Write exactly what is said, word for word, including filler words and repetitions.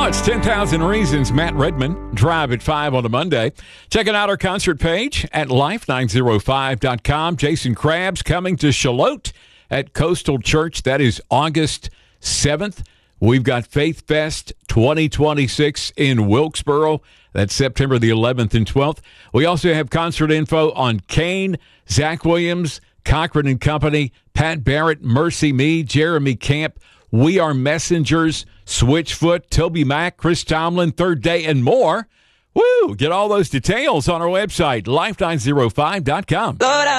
Oh, it's ten thousand Reasons. Matt Redman, Drive at five on a Monday. Checking out our concert page at life nine oh five dot com. Jason Krabs coming to Charlotte at Coastal Church. That is August seventh. We've got Faith Fest twenty twenty-six in Wilkesboro. That's September the eleventh and twelfth. We also have concert info on Kane, Zach Williams, Cochran and Company, Pat Barrett, Mercy Me, Jeremy Camp, We Are Messengers, Switchfoot, Toby Mac, Chris Tomlin, Third Day, and more. Woo! Get all those details on our website, life nine oh five dot com.